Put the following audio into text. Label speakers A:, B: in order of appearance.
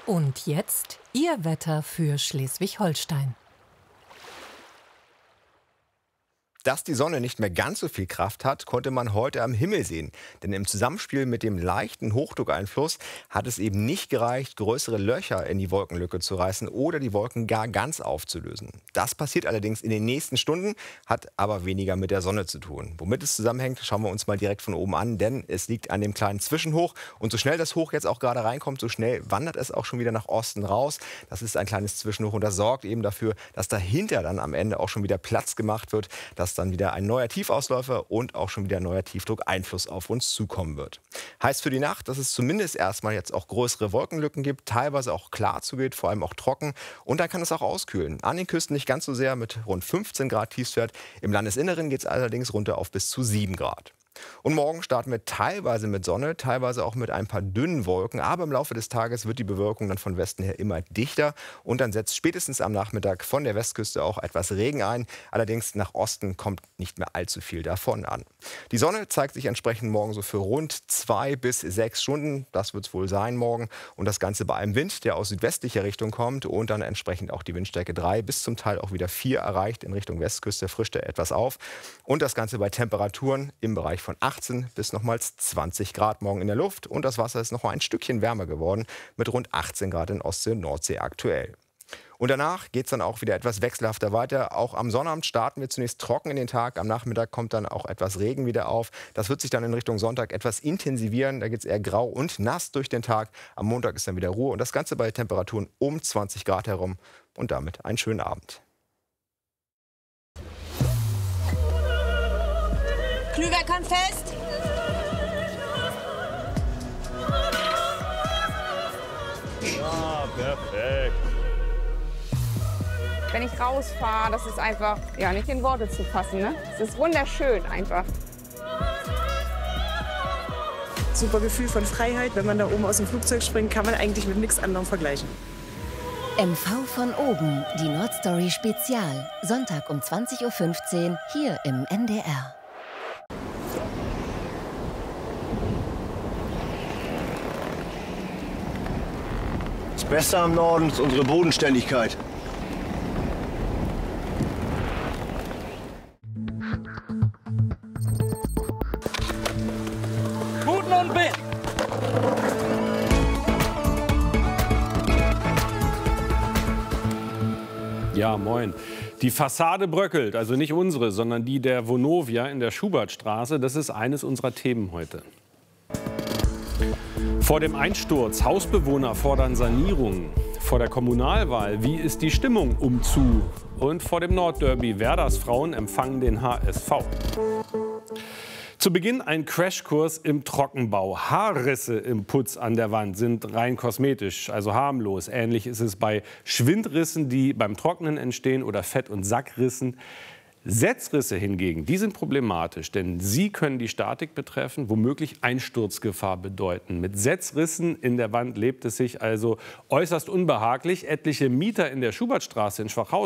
A: Und jetzt Ihr Wetter für Schleswig-Holstein.
B: Dass die Sonne nicht mehr ganz so viel Kraft hat, konnte man heute am Himmel sehen. Denn im Zusammenspiel mit dem leichten Hochdruckeinfluss hat es eben nicht gereicht, größere Löcher in die Wolkenlücke zu reißen oder die Wolken gar ganz aufzulösen. Das passiert allerdings in den nächsten Stunden, hat aber weniger mit der Sonne zu tun. Womit es zusammenhängt, schauen wir uns mal direkt von oben an, denn es liegt an dem kleinen Zwischenhoch. Und so schnell das Hoch jetzt auch gerade reinkommt, so schnell wandert es auch schon wieder nach Osten raus. Das ist ein kleines Zwischenhoch und das sorgt eben dafür, dass dahinter dann am Ende auch schon wieder Platz gemacht wird, dass dann wieder ein neuer Tiefausläufer und auch schon wieder ein neuer Tiefdruckeinfluss auf uns zukommen wird. Heißt für die Nacht, dass es zumindest erstmal jetzt auch größere Wolkenlücken gibt, teilweise auch klar zugeht, vor allem auch trocken. Und dann kann es auch auskühlen. An den Küsten nicht ganz so sehr mit rund 15 Grad Tiefstwert. Im Landesinneren geht es allerdings runter auf bis zu 7 Grad. Und morgen starten wir teilweise mit Sonne, teilweise auch mit ein paar dünnen Wolken. Aber im Laufe des Tages wird die Bewölkung dann von Westen her immer dichter. Und dann setzt spätestens am Nachmittag von der Westküste auch etwas Regen ein. Allerdings nach Osten kommt nicht mehr allzu viel davon an. Die Sonne zeigt sich entsprechend morgen so für rund 2 bis 6 Stunden. Das wird es wohl sein morgen. Und das Ganze bei einem Wind, der aus südwestlicher Richtung kommt. Und dann entsprechend auch die Windstärke 3 bis zum Teil auch wieder 4 erreicht. In Richtung Westküste frischt er etwas auf. Und das Ganze bei Temperaturen im Bereich von 18 bis nochmals 20 Grad morgen in der Luft. Und das Wasser ist noch mal ein Stückchen wärmer geworden mit rund 18 Grad in Ostsee und Nordsee aktuell. Und danach geht es dann auch wieder etwas wechselhafter weiter. Auch am Sonnabend starten wir zunächst trocken in den Tag. Am Nachmittag kommt dann auch etwas Regen wieder auf. Das wird sich dann in Richtung Sonntag etwas intensivieren. Da geht es eher grau und nass durch den Tag. Am Montag ist dann wieder Ruhe. Und das Ganze bei Temperaturen um 20 Grad herum. Und damit einen schönen Abend.
C: Klüver kommt fest.
D: Ja, perfekt.
E: Wenn ich rausfahre, das ist einfach ja, nicht in Worte zu fassen. Ne? Es ist wunderschön einfach.
F: Super Gefühl von Freiheit. Wenn man da oben aus dem Flugzeug springt, kann man eigentlich mit nichts anderem vergleichen.
G: MV von oben, die Nordstory Spezial. Sonntag um 20:15 Uhr hier im NDR.
D: Das Beste am Norden ist unsere Bodenständigkeit.
H: Guten und Wind.
I: Ja, moin. Die Fassade bröckelt, also nicht unsere, sondern die der Vonovia in der Schubertstraße. Das ist eines unserer Themen heute. Vor dem Einsturz, Hausbewohner fordern Sanierung. Vor der Kommunalwahl, wie ist die Stimmung umzu? Und vor dem Nordderby, Werders Frauen empfangen den HSV. Zu Beginn ein Crashkurs im Trockenbau. Haarrisse im Putz an der Wand sind rein kosmetisch, also harmlos. Ähnlich ist es bei Schwindrissen, die beim Trocknen entstehen, oder Fett- und Sackrissen. Setzrisse hingegen, die sind problematisch, denn sie können die Statik betreffen, womöglich Einsturzgefahr bedeuten. Mit Setzrissen in der Wand lebt es sich also äußerst unbehaglich. Etliche Mieter in der Schubertstraße in Schwachhausen